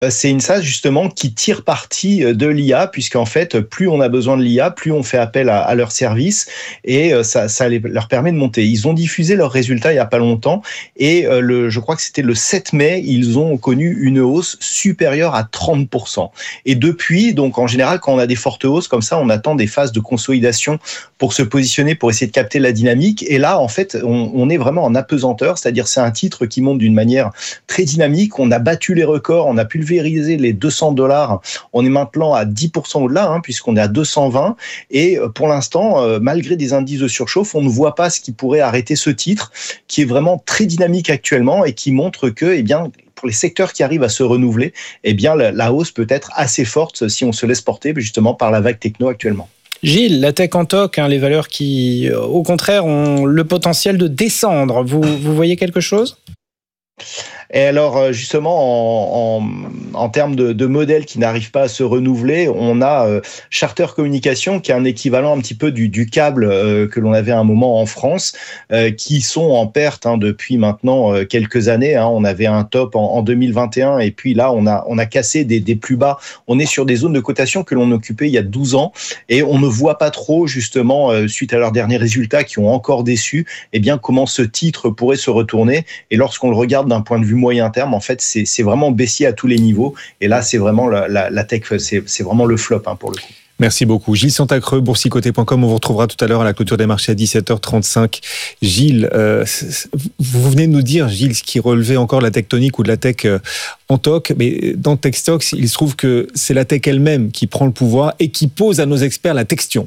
C'est une SaaS justement qui tire parti de l'IA, puisqu'en fait, plus on a besoin de l'IA, plus on fait appel à leurs services et ça leur permet de monter. Ils ont diffusé leurs résultats il y a pas longtemps et je crois que c'était le 7 mai, ils ont connu une hausse supérieure à 30%. Et depuis, donc en général, quand on a des fortes hausses comme ça, on attend des phases de consolidation pour se positionner, pour essayer de capter la dynamique. Et là, en fait, on est vraiment en apesanteur, c'est-à-dire c'est un titre qui monte d'une manière très dynamique. On a battu les records, on a pulvérisé les $200. On est maintenant à 10% au-delà, puisqu'on est à 220. Et pour l'instant, malgré des indices de surchauffe, on ne voit pas ce qui pourrait arrêter ce titre, qui est vraiment très dynamique actuellement et qui montre que, pour les secteurs qui arrivent à se renouveler, la hausse peut être assez forte si on se laisse porter justement par la vague techno actuellement. Gilles, la tech en toc, les valeurs qui, au contraire, ont le potentiel de descendre. Vous voyez quelque chose ? Et alors, justement, en termes de modèles qui n'arrivent pas à se renouveler, on a Charter Communication, qui est un équivalent un petit peu du câble que l'on avait à un moment en France, qui sont en perte depuis maintenant quelques années. On avait un top en 2021, et puis là, on a cassé des plus bas. On est sur des zones de cotation que l'on occupait il y a 12 ans, et on ne voit pas trop, justement, suite à leurs derniers résultats qui ont encore déçu, comment ce titre pourrait se retourner. Et lorsqu'on le regarde d'un point de vue moyen terme, en fait, c'est vraiment baissier à tous les niveaux. Et là, c'est vraiment la tech, c'est vraiment le flop pour le coup. Merci beaucoup. Gilles Santacreux, boursicoté.com. On vous retrouvera tout à l'heure à la clôture des marchés à 17h35. Gilles, vous venez de nous dire, Gilles, ce qui relevait encore la tectonique ou de la tech en toc. Mais dans TechStocks, il se trouve que c'est la tech elle-même qui prend le pouvoir et qui pose à nos experts la textion.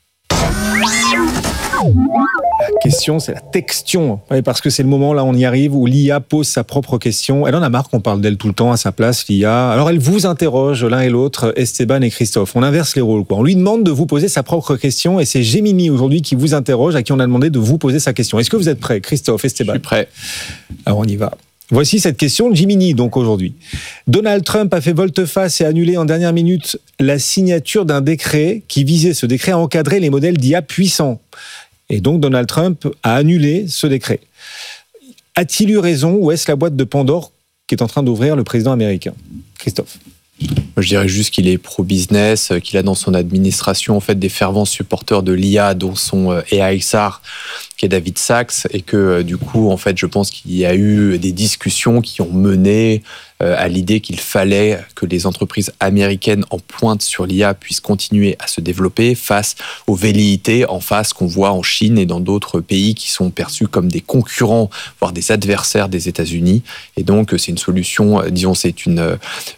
La question, c'est la textion. Oui, parce que c'est le moment, là, on y arrive, où l'IA pose sa propre question. Elle en a marre qu'on parle d'elle tout le temps à sa place, l'IA. Alors, elle vous interroge l'un et l'autre, Esteban et Christophe. On inverse les rôles, quoi. On lui demande de vous poser sa propre question et c'est Gemini, aujourd'hui, qui vous interroge, à qui on a demandé de vous poser sa question. Est-ce que vous êtes prêts, Christophe, Esteban ? Je suis prêt. Alors, on y va. Voici cette question de Gemini, donc, aujourd'hui. Donald Trump a fait volte-face et annulé en dernière minute la signature d'un décret qui visait, ce décret, à encadrer les modèles d'IA puissants. Et donc, Donald Trump a annulé ce décret. A-t-il eu raison ou est-ce la boîte de Pandore qu'est en train d'ouvrir le président américain ? Christophe. Je dirais juste qu'il est pro-business, qu'il a dans son administration en fait des fervents supporters de l'IA, dont son AI czar, qui est David Sachs, et que du coup, en fait, je pense qu'il y a eu des discussions qui ont mené à l'idée qu'il fallait que les entreprises américaines en pointe sur l'IA puissent continuer à se développer face aux velléités en face qu'on voit en Chine et dans d'autres pays qui sont perçus comme des concurrents, voire des adversaires des États-Unis. Et donc, c'est une solution, disons, c'est une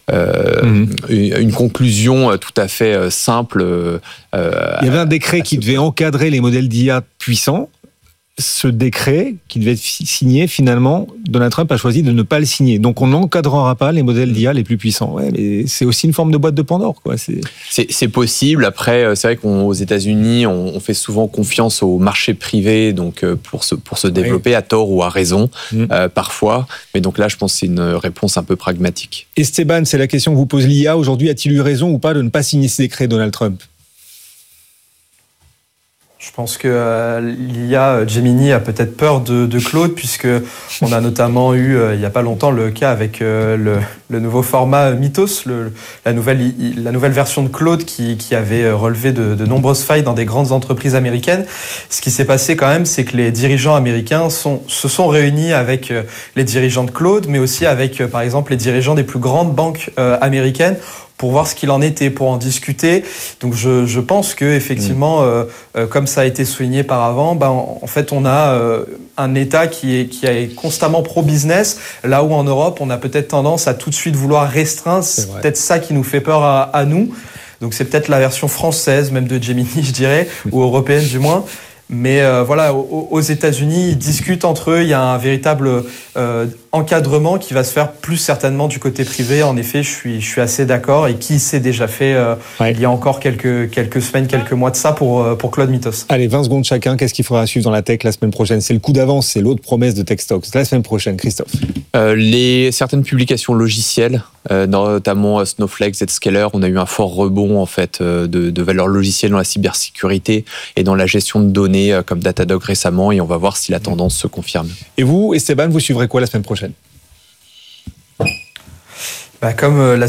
conclusion tout à fait simple. Il y avait un décret qui devait encadrer les modèles d'IA puissants. Ce décret, qui devait être signé, finalement, Donald Trump a choisi de ne pas le signer. Donc, on n'encadrera pas les modèles d'IA les plus puissants. Ouais, mais c'est aussi une forme de boîte de Pandore, quoi. C'est possible. Après, c'est vrai qu'aux États-Unis, on fait souvent confiance au marché privé, donc pour se développer, à tort ou à raison, parfois. Mais donc là, je pense que c'est une réponse un peu pragmatique. Esteban, c'est la question que vous pose l'IA aujourd'hui. A-t-il eu raison ou pas de ne pas signer ce décret, Donald Trump ? Je pense que l'IA Gemini a peut-être peur de Claude, puisque on a notamment eu il n'y a pas longtemps le cas avec le nouveau format Mythos, la nouvelle version de Claude qui avait relevé de nombreuses failles dans des grandes entreprises américaines. Ce qui s'est passé quand même, c'est que les dirigeants américains se sont réunis avec les dirigeants de Claude, mais aussi avec par exemple les dirigeants des plus grandes banques américaines, pour voir ce qu'il en était, pour en discuter. Donc je pense que effectivement, comme ça a été souligné par avant, en fait on a un État qui est constamment pro-business, là où en Europe on a peut-être tendance à tout de suite vouloir restreindre. C'est peut-être ça qui nous fait peur à nous. Donc c'est peut-être la version française même de Gemini, je dirais, ou européenne du moins. Mais voilà, aux États-Unis, ils discutent entre eux. Il y a un véritable encadrement qui va se faire plus certainement du côté privé. En effet, je suis assez d'accord. Et qui s'est déjà fait il y a encore quelques semaines, quelques mois de ça pour Claude Mythos. Allez, 20 secondes chacun. Qu'est-ce qu'il faudra suivre dans la tech la semaine prochaine ? C'est le coup d'avance, c'est l'autre promesse de TechStocks. La semaine prochaine, Christophe. Certaines publications logicielles, notamment Snowflake, Zscaler, on a eu un fort rebond en fait de valeurs logicielles dans la cybersécurité et dans la gestion de données comme Datadog récemment, et on va voir si la tendance se confirme. Et vous, Esteban, vous suivrez quoi la semaine prochaine ? Comme la